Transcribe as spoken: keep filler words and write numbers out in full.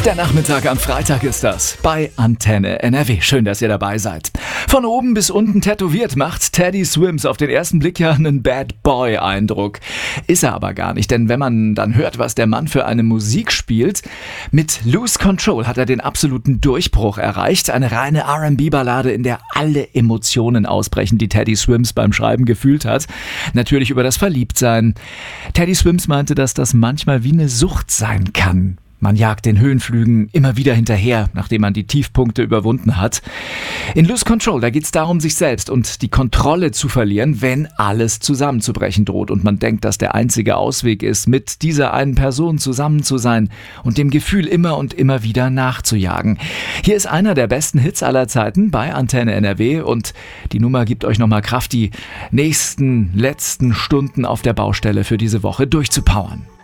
Der Nachmittag am Freitag ist das bei Antenne N R W. Schön, dass ihr dabei seid. Von oben bis unten tätowiert macht Teddy Swims auf den ersten Blick ja einen Bad Boy Eindruck. Ist er aber gar nicht, denn wenn man dann hört, was der Mann für eine Musik spielt, mit Lose Control hat er den absoluten Durchbruch erreicht. Eine reine R and B-Ballade, in der alle Emotionen ausbrechen, die Teddy Swims beim Schreiben gefühlt hat. Natürlich über das Verliebtsein. Teddy Swims meinte, dass das manchmal wie eine Sucht sein kann. Man jagt den Höhenflügen immer wieder hinterher, nachdem man die Tiefpunkte überwunden hat. In Lose Control, da geht es darum, sich selbst und die Kontrolle zu verlieren, wenn alles zusammenzubrechen droht und man denkt, dass der einzige Ausweg ist, mit dieser einen Person zusammen zu sein und dem Gefühl immer und immer wieder nachzujagen. Hier ist einer der besten Hits aller Zeiten bei Antenne N R W und die Nummer gibt euch nochmal Kraft, die nächsten, letzten Stunden auf der Baustelle für diese Woche durchzupowern.